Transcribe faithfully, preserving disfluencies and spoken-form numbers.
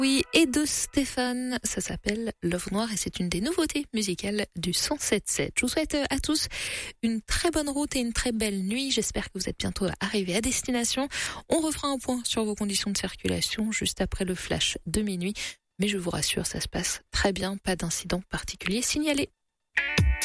Oui, et de Stéphane, ça s'appelle Love Noir et c'est une des nouveautés musicales du cent sept sept. Je vous souhaite à tous une très bonne route et une très belle nuit. J'espère que vous êtes bientôt arrivés à destination. On refera un point sur vos conditions de circulation juste après le flash de minuit. Mais je vous rassure, ça se passe très bien, pas d'incident particulier signalé.